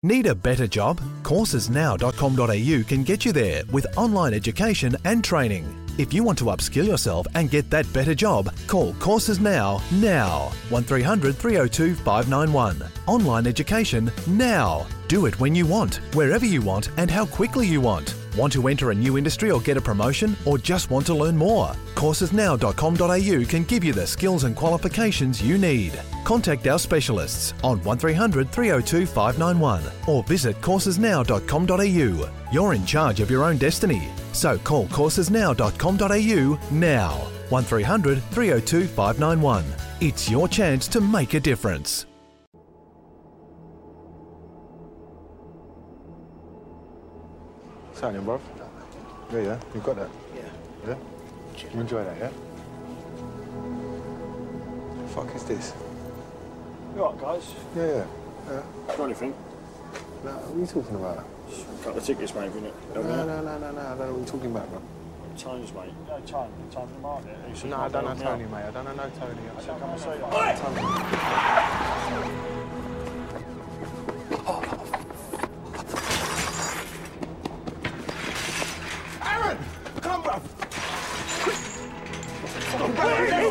Need a better job? Coursesnow.com.au can get you there with online education and training. If you want to upskill yourself and get that better job, call Courses Now. 1300 302 591. Online education now. Do it when you want, wherever you want and how quickly you want. Want to enter a new industry or get a promotion, or just want to learn more? Coursesnow.com.au can give you the skills and qualifications you need. Contact our specialists on 1300 302 591 or visit coursesnow.com.au. You're in charge of your own destiny. So call coursesnow.com.au now. 1300 302 591. It's your chance to make a difference. Signing, bruv. Yeah, you got that? Yeah? You enjoy that, yeah? The fuck is this? You alright, guys? Yeah. Got anything? No, what are you talking about? A couple of tickets, maybe, innit? No, I don't know what you're talking about, bro. Tones, mate. No, Tone from the market. No, I don't know Tony, mate. I don't know Tony. I So come and see you. Aaron! Come, bruv!